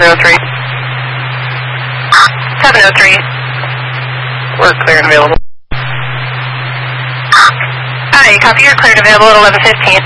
703. 703. We're clear and available. Hi, copy, you're clear and available at 11:15.